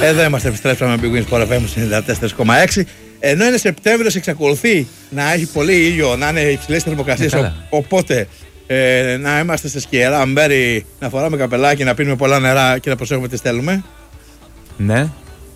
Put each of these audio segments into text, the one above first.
Εδώ είμαστε, επιστρέψαμε με Big Wins Sport FM 94,6. Ενώ είναι Σεπτέμβριος, εξακολουθεί να έχει πολύ ήλιο, να είναι υψηλές θερμοκρασίες. Οπότε να είμαστε σε σκιερά μέρη, να φοράμε καπελάκι, να πίνουμε πολλά νερά και να προσέχουμε τι στέλνουμε. Ναι.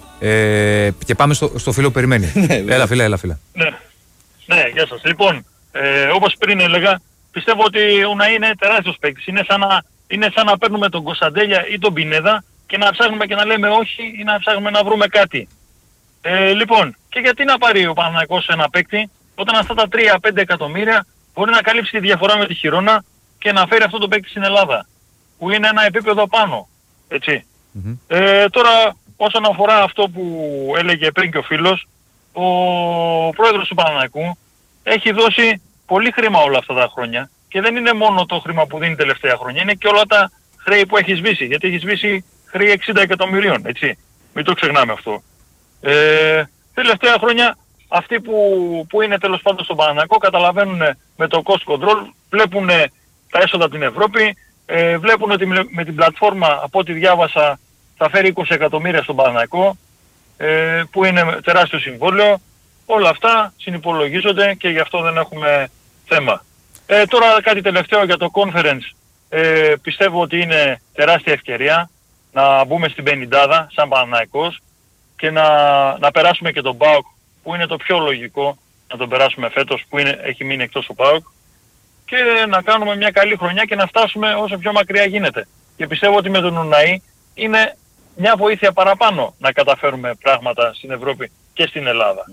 Και πάμε στο φίλο που περιμένει. Έλα φίλε. Ναι, γεια σας. Λοιπόν, όπως πριν έλεγα, πιστεύω ότι ο Ουναΐ είναι τεράστιος παίκτης. Είναι σαν να παίρνουμε τον Κωνσταντέλια ή τον Πινέδα και να ψάχνουμε και να λέμε όχι ή να ψάχνουμε να βρούμε κάτι. Λοιπόν, και γιατί να πάρει ο Παναθηναϊκός ένα παίκτη όταν αυτά τα 3-5 εκατομμύρια μπορεί να καλύψει τη διαφορά με τη Χιρόνα και να φέρει αυτό το παίκτη στην Ελλάδα, που είναι ένα επίπεδο πάνω, έτσι. Τώρα, όσον αφορά αυτό που έλεγε πριν και ο φίλος, ο πρόεδρος του Παναθηναϊκού έχει δώσει πολύ χρήμα όλα αυτά τα χρόνια και δεν είναι μόνο το χρήμα που δίνει τελευταία χρόνια, είναι και όλα τα χρέη που έχει σβήσει, γιατί έχει σβήσει χρέη 60 εκατομμυρίων, έτσι. Μην το ξεχνάμε αυτό. Τελευταία χρόνια αυτοί που είναι τέλος πάντων στον Παναθηναϊκό καταλαβαίνουν με το cost control, βλέπουν τα έσοδα από την Ευρώπη, βλέπουν ότι με την πλατφόρμα, από ό,τι διάβασα, θα φέρει 20 εκατομμύρια στον Παναθηναϊκό, που είναι τεράστιο συμβόλαιο. Όλα αυτά συνυπολογίζονται και γι' αυτό δεν έχουμε θέμα. Τώρα κάτι τελευταίο για το conference. Πιστεύω ότι είναι τεράστια ευκαιρία να μπούμε στην 50 σαν Παναθηναϊκός και να περάσουμε και τον ΠΑΟΚ, που είναι το πιο λογικό να τον περάσουμε φέτος, που έχει μείνει εκτός ο ΠΑΟΚ, και να κάνουμε μια καλή χρονιά και να φτάσουμε όσο πιο μακριά γίνεται. Και πιστεύω ότι με τον Ουναΐ είναι μια βοήθεια παραπάνω να καταφέρουμε πράγματα στην Ευρώπη και στην Ελλάδα.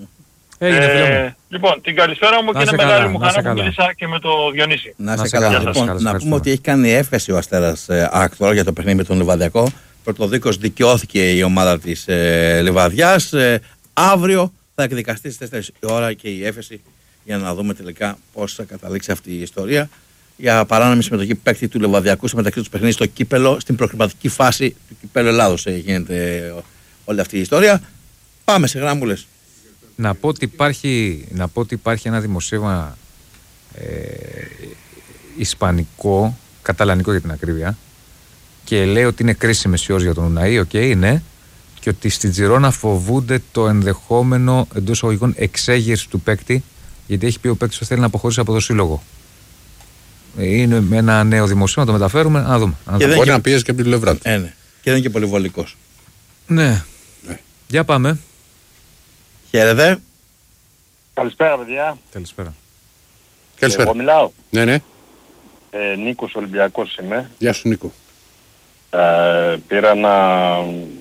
Λοιπόν, την καλησπέρα μου και είναι μεγάλη μου χαρά που μίλησα και με το Διονύση. Να σε καλά. Λοιπόν, να πούμε ότι έχει κάνει έφεση ο Αστέρας Άκτορα για το παιχνίδι με τον Λιβαδιακό. Πρωτοδίκως δικαιώθηκε η ομάδα της Λιβαδιάς. Αύριο θα εκδικαστεί στις 4 η ώρα και η έφεση για να δούμε τελικά πώς θα καταλήξει αυτή η ιστορία. Για παράνομη συμμετοχή παίκτη του Λιβαδιακού σε μεταξύ του παιχνίδι στο κύπελο, στην προκριματική φάση του κυπέλου Ελλάδος γίνεται όλη αυτή η ιστορία. Πάμε σε γράμμουλες. Να πω ότι υπάρχει ένα δημοσίευμα ισπανικό, καταλανικό για την ακρίβεια, και λέει ότι είναι κρίσιμες οι ώρες για τον Ουναΐ, ναι, και ότι στη Τζιρόνα φοβούνται το ενδεχόμενο εντός εισαγωγικών εξέγερση του παίκτη, γιατί έχει πει ο παίκτης ότι θέλει να αποχωρήσει από το σύλλογο. Είναι με ένα νέο δημοσίευμα, το μεταφέρουμε, να δούμε. Μπορεί να πιέζει και από την πλευρά του. Ναι. Και δεν είναι και πολύ βολικός. Ναι. Για πάμε. Χαίρετε. Καλησπέρα παιδιά. Καλησπέρα. Εγώ μιλάω. Ναι. Νίκος Ολυμπιακός είμαι. Γεια σου Νίκο. Πήρα να